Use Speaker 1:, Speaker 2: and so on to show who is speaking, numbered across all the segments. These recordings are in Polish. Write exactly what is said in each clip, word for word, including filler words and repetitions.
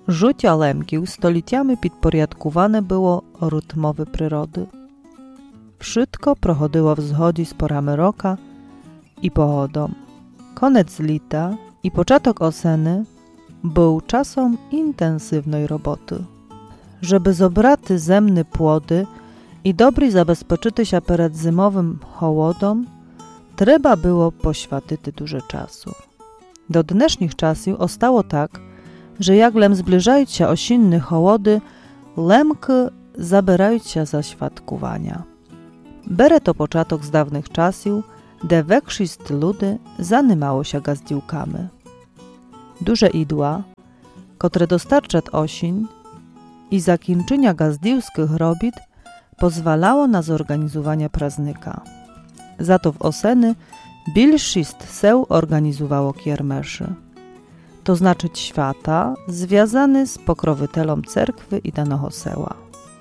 Speaker 1: Життя лемків століттями підпорядкуване було ритмові природи. Wszystko проходило в згоді з порами роka i pogodą. Koniec lita i początek oseny był czasem intensywnej roboty. Żeby zobrati zemne płody i dobrze zabezpieczyć się przed zimowym chłodem, trzeba było poświęcić dużo czasu. Do dnesznych czasów ostało tak, że jak lem zbliżają się osinne chłody, lemki zabierają się za świadkowania. Bere to początek z dawnych czasów, gdy większość ludzi zajmowało się gazdziłkami. Duże idła, które dostarczać osin i zakończenia gazdziłskich robót pozwalało na zorganizowanie praznika. Za to w oseny większość seł organizowało kiermeszy. To znaczy świata związany z pokrovitelom cerkwy i danego seła.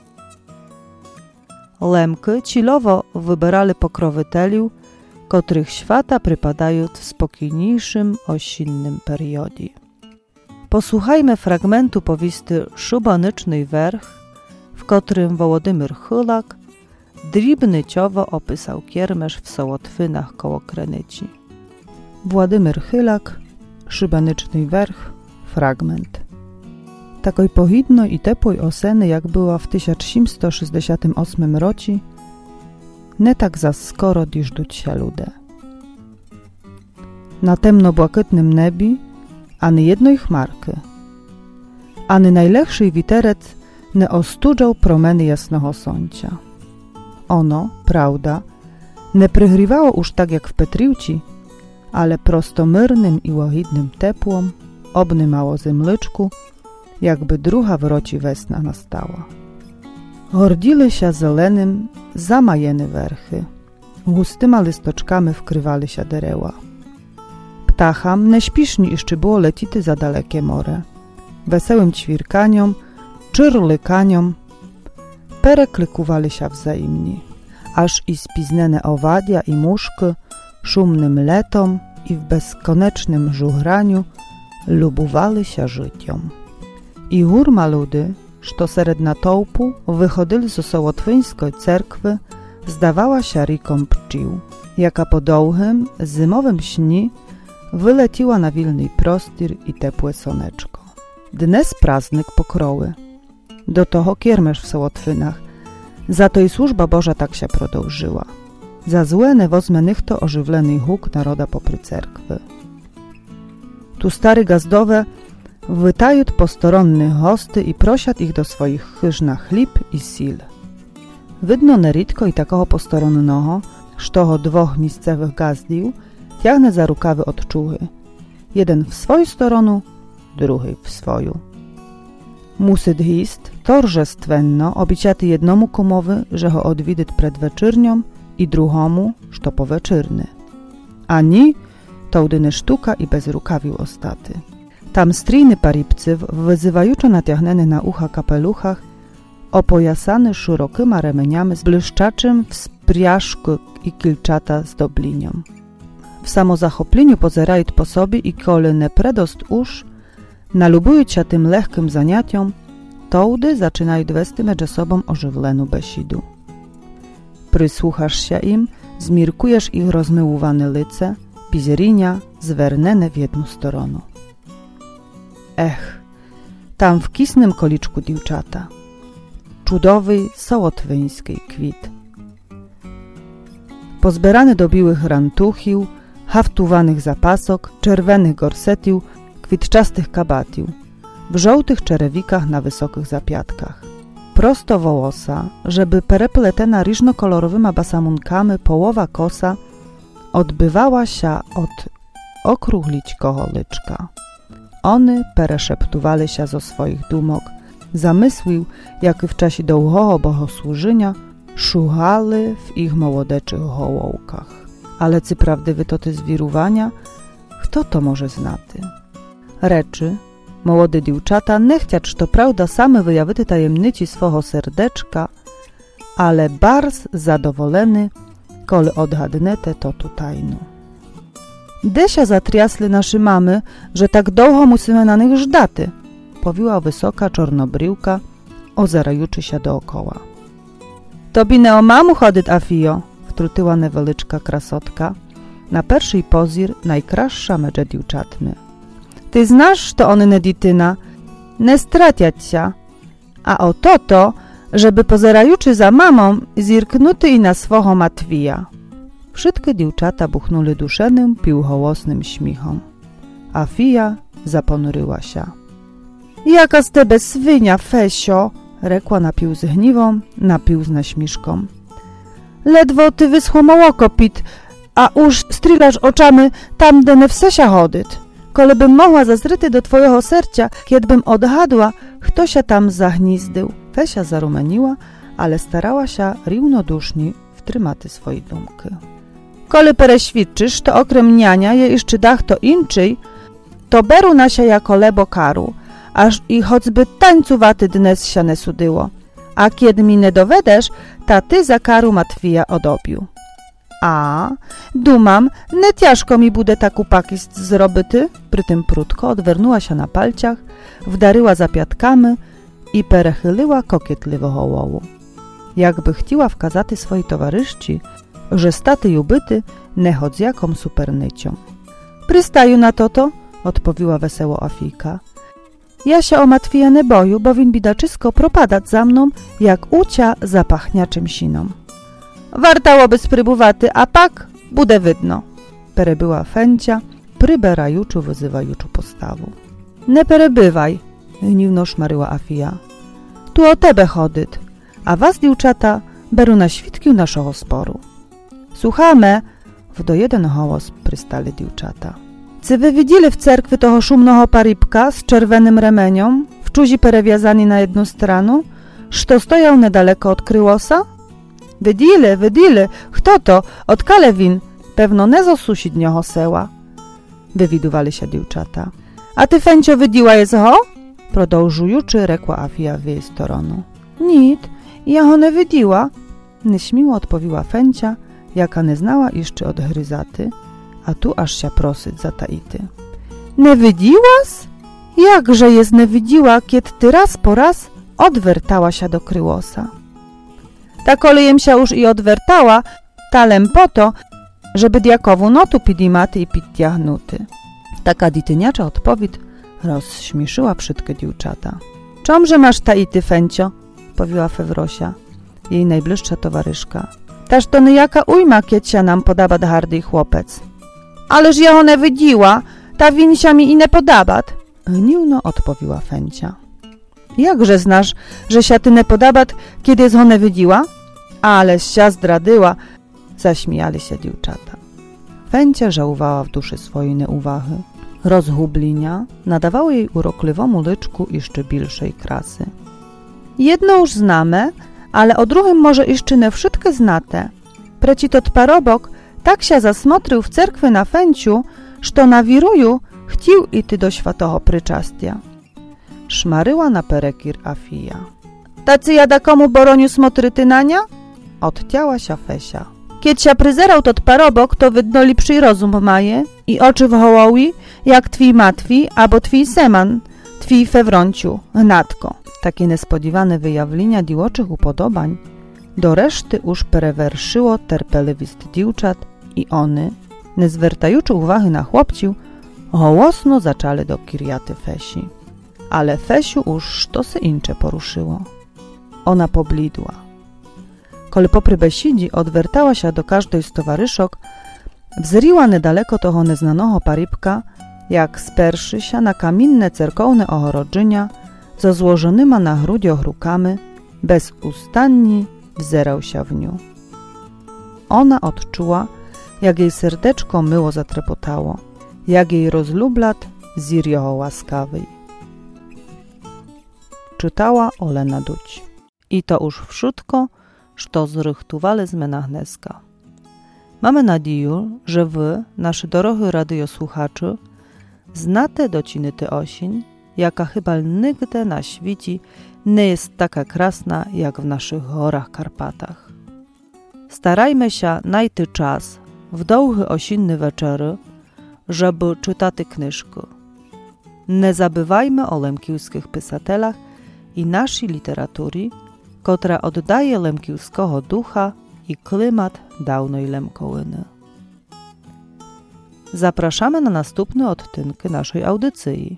Speaker 1: Lemki cilowo wybierali pokroviteliów, których świata przypadają w spokojniejszym osinnym periodzie. Posłuchajmy fragmentu powisty Szubonyczny werch, w którym Wołodymyr Chylak dribnyciowo opisał kiermesz w Sołotwynach koło Krenyci. Władimir Chylak, Szubonyczny werch, fragment. Takoj pohidno i tepłej oseny, jak była w tysiąc osiemset sześćdziesiątym ósmym roci, nie tak za skoro diżdżuć się ludzie. Na temno-błakitnym nebi ani jednej chmarki, ani najlepszy witerec nie ostudzał promeny jasnego słońca. Ono, prawda, nie przygrywało już tak jak w Petriuci, ale prostomyrnym i łagodnym tepłom obnymało zemlyczku, jakby druga w roci wesna nastała. Gordzili się zelenym, zamajene werchy. Gustyma listoczkami wkrywali się dereła. Ptacham neśpiszni jeszcze było lecity za dalekie more. Wesołym ćwirkaniom, czyrlykaniom pereklykowali się wzajemni. Aż i spiznene owadia i muszki szumnym letom i w bezkonecznym żuchraniu lubowali się życiom. I hurma ludy, što sered natoupu wychodzili z Sołotwyńskiej cerkwy, zdawała się rikom pczył, jaka po dłuhym, zimowym śni wyleciła na wilny prostir i tepłe soneczko. Dnes praznik pokroły. Do toho kiermesz w Sołotwynach. Za to i służba Boża tak się prodążyła. Za złe nie wozmę nichto ożywleny huk naroda popry cerkwy. Tu stary gazdowe wytajut postoronnych hosty i prosiat ich do swoich chyż na chlib i sil. Wydno neritko i takoho postoronnoho, sztoho dwoch miejscowych gazdił, tiahne za rukawy od czuchy. Jeden w swoją stronę, drugi w swoją. Musyt hist, torzestwenno, obiciaty jednomu kumowy, że ho odwidyt przed weczyrnią i druhomu, szto po weczyrny. Ani to udyny sztuka i bez rukawił ostaty. Tam stryjny paripcy, wyzywajuczo natiahneny na ucha kapeluchach, opojasany szerokima remeniami z błyszczaczym w spriaszku i kilczata z doblinią. W samozachopleniu pozerają po sobie i kole ne predost usz, nalubując się tym lekkim zaniatiom, tołdy zaczynają wести między sobą ożywleną besidu. Przysłuchasz się im, zmirkujesz ich rozmyłowane lice, pizerinia zwernene w jedną stronę. Ech, tam w kisnym koliczku dziewczata, czudowy sołotwyński kwit. Pozbierany do biłych rantuchił, haftowanych zapasok, czerwonych gorsetił, kwitczastych kabatił, w żołtych czerewikach na wysokich zapiatkach. Prosto wołosa, żeby perepletena różnokolorowymi basamunkami połowa kosa odbywała się od okrąglićkoho lyczka. One pereszeptowali się zo swoich dumok, zamyslił, jak w czasie długiego bogosłużenia szuchali w ich młodeczych hołołkach. Ale czy prawdywy to te zwirowania? Kto to może znaty? Reczy, młode dziewczata nie chciać to prawda same wyjawić tajemnici swego serdeczka, ale bardzo zadowolony, kole odgadnete to tutajno. Desia zatriasli naszy mamy, że tak długo musimy na nich żdaty. powiła wysoka czornobryłka, ozerajuczy się dookoła. Tobi ne o mamu chodyt, Afio, wtrutyła newelyczka krasotka, na perszy pozir najkraszsza medże diwczatny. Ty znasz to on nedityna, ne stratiać się, a oto to, żeby pozerajuczy za mamą, zirknuty i na swoho Matwija. Wszystkie diwczata buchnuli duszenym, piłhołosnym śmichom. Afija zaponuryła się. Jaka z tebe swynia, Fesio, rekła napił z gniwą, napił z naśmiszką. Ledwo ty wyschło mołoko pit, a już strylasz oczami tam, de ne wsesia chodyt. Kolebym mogła zazryty do twojego sercia, kiedbym odhadła, kto się tam zagnizdył. Fesia zarumeniła, ale starała się równodusznie wtrymaty swojej dumky. Kole pereświczysz, to okrem niania je jeszcze dach to inczyj, to beru nasia jako lebo karu, aż i choćby tańcuwaty dnes się ne sudyło. A kiedy mi nie dowedasz, ta ty za karu Matwija odobił. A, dumam, nie ciężko mi bude tak upakist zrobyty. Pry tym prudko odwernuła się na palciach, wdaryła za piatkami i perechyliła kokietliwo hołowu. Jakby chciła wkazaty swojej towarzyszci, że staty jubyty nie chodz jaką supernycią. Prystaju na toto, odpowiła wesoło Afijka. Ja się o Matwija nie boju, bo win bidaczysko propadać za mną, jak ucia zapachniaczym siną. Wartałoby sprybuwaty, a pak bude wydno. Perebyła Fęcia, pryberajuczu wyzywajuczu postawu. Nie perebywaj, gniwno szmaryła Afija. Tu o tebe chodyt, a was, diwczata, beru na świdki naszego sporu. Słuchamy, w do jeden hołos prystali diwczata. Czy wy widzieli w cerkwi toho szumnego paripka z czerwonym remenią, w czuzi perewiazani na jedną stronę, što stojał niedaleko od kryłosa? Wydile, wydile, kto to? Od kalewin, pewno nie z susіднього sela. Wywidowali się diwczata. A ty, Fęcio, wydiła je ho? Продовжуючи, rekła Afija w jej stronę. Nit, ja ho nie wydiła, nieśmiło odpowiła Fęcia, jaka nie znała jeszcze od gryzaty, a tu aż się prosyć zataity. Nie wydiłaś? Jakże jest nie wydiła, kiedy ty raz po raz odwertała się do kryłosa. Ta kolejem się już i odwertała, talem po to, żeby diakowu notu pidimaty i pittiahnuty. Taka dityniacza odpowiedź rozśmieszyła wszystkie diwczata. Czomże masz ta i ty, Fęcio? Powiła Fewrosia, jej najbliższa towarzyszka. Taż to niejaka ujma, kiedy się nam podoba hardy chłopec. Ależ ja one wydziła, ta winsia mi i nie podabat. Gniwno odpowiła Fęcia. Jakże znasz, że się ty nie podabat, kiedy jest one wydziła? Ależ się zdradyła, zaśmiali się diwczata. Fęcia żałowała w duszy swojej nieuwahy. Rozhublinia nadawało jej urokliwemu lyczku jeszcze bilszej krasy. Jedno już znamy, ale o drugim może jeszcze nie wszystkie znate. Preci tot parobok tak się zasmotrył w cerkwy na Fęciu, że na wiruju chcił ity do świętego pryczastia. Szmaryła na perekir Afija. Tacy jada komu boroniu smotryty nania? Odtiała się Fesia. Kiedy się pryzerał tot parobok, to wydnoli przy rozum maje i oczy w hołowi, jak twij Matwi, albo twij Seman, twij Fewronciu, gnatko. Takie niespodziewane wyjawlenia diłoczych upodobań do reszty już perewerszyło terpelewist diwczat i one, nie zwiertajuczy uwagi na chłopciu, hołosno zaczęły do kirjaty Fesi. Ale Fesiu już to se incze poruszyło. Ona poblidła. Kole popry besidzi odwertała się do każdej z towarzyszok, wzryła niedaleko toho neznanego paripka, jak sperszy się na kamienne cerkowne ochorodzenia, zo złożonyma na grudziach rukami, bezustannie wzerał się w nią. Ona odczuła, jak jej serdeczko myło zatrepotało, jak jej rozlublat zirjoho łaskawej. Czytała Olena Duć. I to już wszystko, co zrychtowali z Menachneska. Mamy nadzieję, że wy, nasi dorogi radiosłuchacze, znate dociny ty osień, jaka chyba nigdy na świecie nie jest taka krasna, jak w naszych gorach Karpatach. Starajmy się najty czas, w długie osinne wieczory, żeby czytać knyżkę. Не забивajmy o лемківських писателях і нашій літературі, котра oddaje лемківського духа і климат dawnej Лемковини. Zapraszamy na następne odtynki naszej audycji.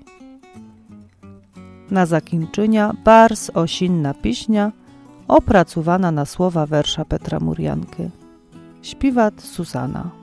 Speaker 1: Na zakończenia bars osinna piśnia opracowana na słowa wersza Petra Murianki. Śpiewat Susana.